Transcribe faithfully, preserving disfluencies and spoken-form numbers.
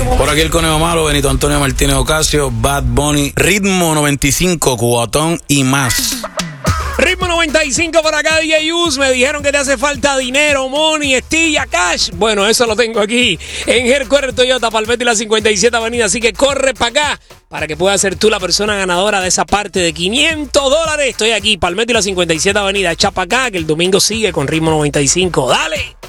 Por aquí el Conejo Malo, Benito Antonio Martínez Ocasio, Bad Bunny, Ritmo noventa y cinco, Cubatón y más. Ritmo noventa y cinco por acá, D J Us. Me dijeron que te hace falta dinero, money, estilla, cash. Bueno, eso lo tengo aquí en Headquarter Toyota, Palmetto y la cincuenta y siete Avenida. Así que corre para acá para que puedas ser tú la persona ganadora de esa parte de quinientos dólares. Estoy aquí, Palmetto y la cincuenta y siete Avenida. Echa para acá que el domingo sigue con Ritmo noventa y cinco. ¡Dale!